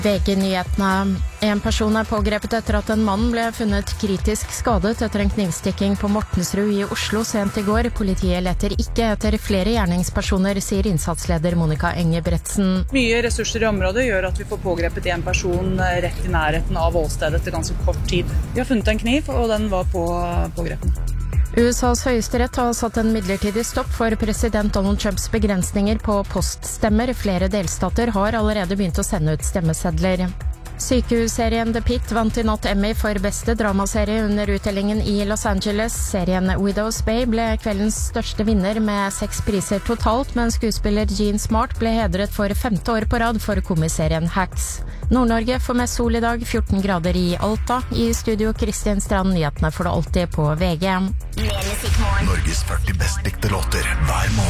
VG-nyhetene. En person pågrepet etter at en mann ble funnet kritisk skadet etter en knivstikking på Mortensrud i Oslo sent i går. Politiet leter ikke etter flere gjerningspersoner, sier innsatsleder Monica Engebretsen. Mye ressurser i området gjør at vi får pågrepet en person rett i nærheten av åstedet etter ganske kort tid. Vi har funnet en kniv, og den var på pågrepen. USAs høyesterett har satt en midlertidig stopp for president Donald Trumps begrensninger på poststemmer. Flere delstater har allerede begynt å sende ut stemmesedler. Sykehusserien The Pit vant i natt Emmy for beste dramaserie under utdelingen i Los Angeles. Serien Widow's Bay ble kveldens største vinner med 6 priser totalt, men skuespiller Jean Smart ble hedret for 5. år på rad for komiserien Hacks. Nord-Norge får mest sol i dag, 14 grader i Alta. I studio Kristian Strand, nyhetene får du alltid på VG. Norges 40 best likte låter hver morgen.